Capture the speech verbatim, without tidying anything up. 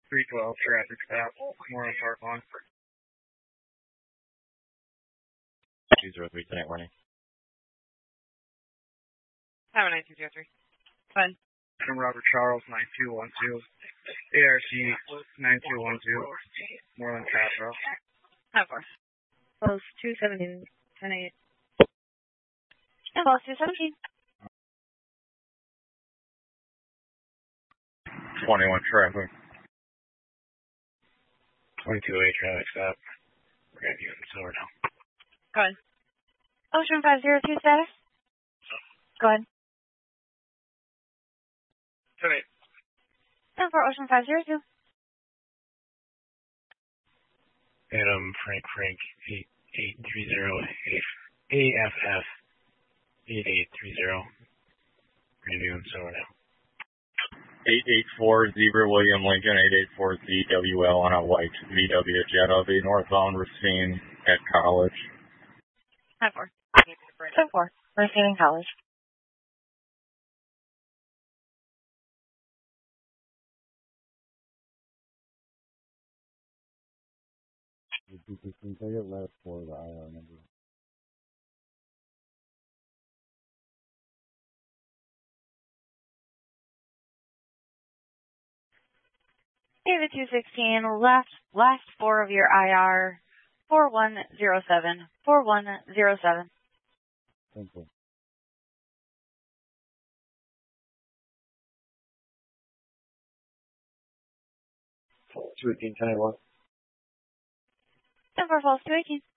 three twelve, traffic stop, Moreland Park Lawn. two zero three, tonight warning. Have a nine two zero three. Fun. From Robert Charles, nine two one two. A R C, nine two one two. Moreland Castro. Have four. Close two seventeen, ten eight. Close two seventeen. twenty-one, traffic. twenty-two A, traffic stop. Grandview and Silver now. Go ahead. Ocean five zero two status? Go ahead. ten eight. And for Ocean five zero two. Adam Frank Frank eight eight three zero A F F eight eight three zero. Grandview and Silver now. eight eight four, Zebra William Lincoln, eight eight four Z W L on a white V W Jetta, the northbound Racine at College. Have four. ten four. Racine College. Can I get last four of the I R number? David two sixteen, last, last four of your I R, four one zero seven, four one zero seven. Thank you. two eighteen, ten eight one. ten four, false two eighteen.